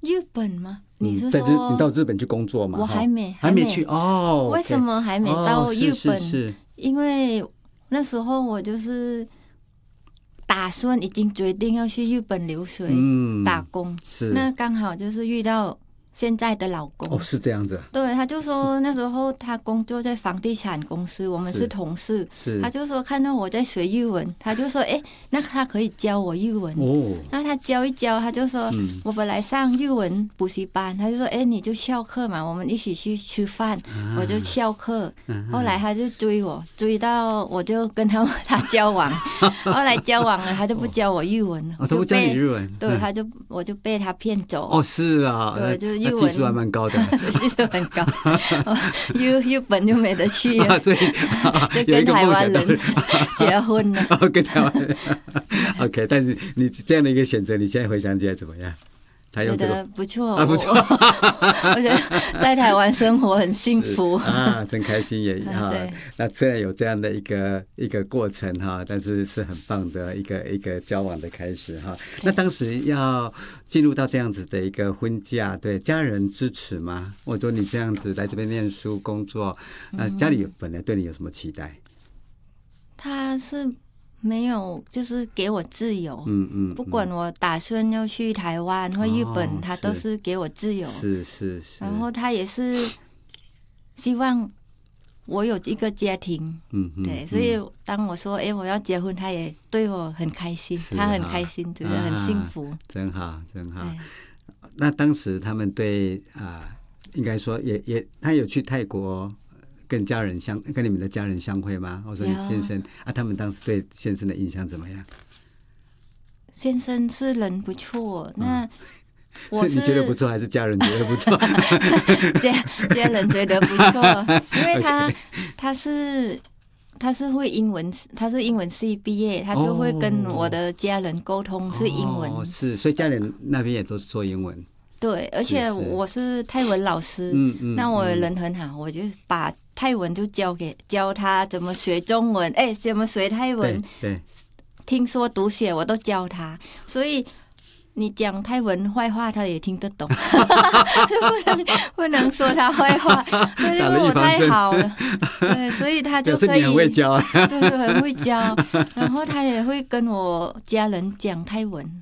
日本吗？你是说你到日本去工作吗？ 我还没去哦。 为什么还没到日本？ 是因为那时候我就是打算已经决定要去日本留学打工， 是那刚好就是遇到现在的老公。 是这样子。 对，他就说那时候他工作在房地产公司，我们是同事。他就说看到我在学日文，他就说那他可以教我日文。那他教一教，他就说我本来上日文补习班，他就说你就翘课嘛，我们一起去吃饭。我就翘课。后来他就追我，追到我就跟他交往。后来交往了，他就不教我日文了。 都不教你日文。 对，我就被他骗走。 是啊。 对，就是日文技术还蛮高的。 技术很高。日本就没得去了。 所以就跟台湾人结婚了。 跟台湾人。OK， 但是你这样的一个选择，你现在回想起来怎么样？ 觉得不错。不错。我觉得在台湾生活很幸福。 真开心也。那虽然有这样的一个过程但是是很棒的一个交往的开始那当时要进入到这样子的一个婚嫁，对家人支持吗？我说你这样子来这边念书工作，那家里本来对你有什么期待？ 他是没有，就是给我自由。不管我打算要去台湾或日本，他都是给我自由。 是。 然后他也是希望我有一个家庭。对，所以当我说我要结婚，他也对我很开心。他很开心，觉得很幸福。 真好。那当时他们对应该说他有去泰国跟你们的家人相会吗？我说你先生他们当时对先生的印象怎么样？ 先生是人不错。那是你觉得不错，还是家人觉得不错？ 家人觉得不错，因为他是会英文，他是英文系毕业，他就会跟我的家人沟通是英文。 是，所以家人那边也都是说英文。 对，而且我是泰文老师。那我人很好，我就把泰文就教他怎么学中文，怎么学泰文。 对， 听说读写我都教他，所以你讲泰文坏话他也听得懂。不能说他坏话，因为我太好了。对，所以他就可以很会教。 对，很会教。然后他也会跟我家人讲泰文。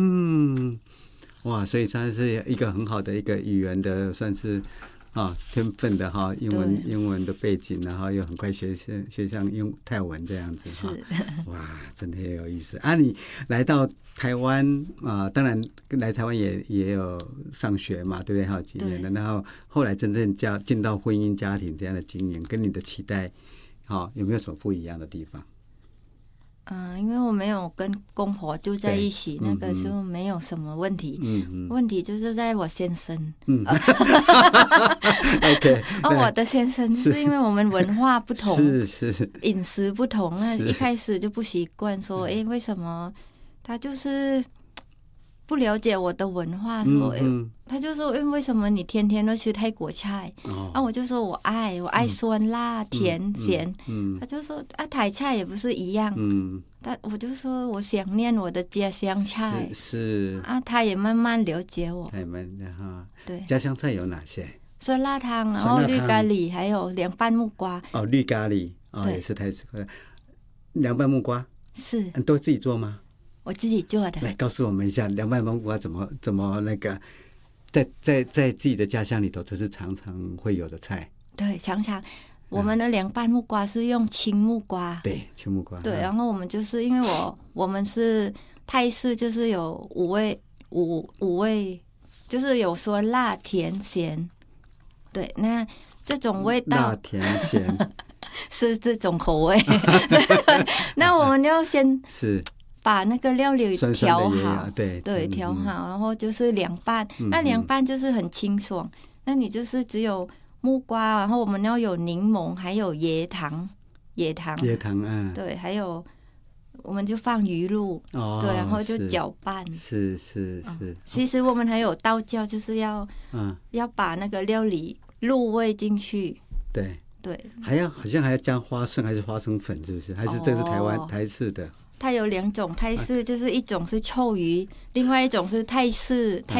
哇，所以他是一个很好的一个语言的算是天分的英文的背景，然后又很快学像泰文这样子。 是。 哇，真的很有意思你来到台湾当然来台湾也有上学嘛，对不对？还有几年了，然后后来真正进到婚姻家庭这样的经营，跟你的期待有没有什么不一样的地方？ 因为我没有跟公婆住在一起，那个时候没有什么问题。问题就是在我先生。 OK。 我的先生是因为我们文化不同， 是饮食不同，那一开始就不习惯，说为什么他就是不了解我的文化，说他就说为什么你天天都吃泰国菜？我就说我爱酸辣甜咸。他就说台菜也不是一样。我就说我想念我的家乡菜。 是他也慢慢了解我。 对，家乡菜有哪些？ 酸辣汤，然后绿咖喱，还有凉拌木瓜。 绿咖喱也是台式。凉拌木瓜是你都自己做吗？ 我自己做的。 来告诉我们一下，凉拌木瓜怎么那个在自己的家乡里头，这是常常会有的菜。 对，常常我们的凉拌木瓜是用青木瓜。 对，青木瓜。 对，然后我们就是因为我们是泰式，就是有五味，就是有说辣甜咸。对，那这种味道辣甜咸是这种口味。那我们要先是把那个料理调好。 对， 调好，然后就是凉拌。那凉拌就是很清爽，那你就是只有木瓜，然后我们要有柠檬，还有椰糖对，还有我们就放鱼露。对，然后就搅拌。 是其实我们还有道教，就是要把那个料理入味进去。对， 好像还要加花生还是花生粉，是不是？还是这是台式的？ 它有两种，泰式就是一种是臭鱼，另外一种是泰式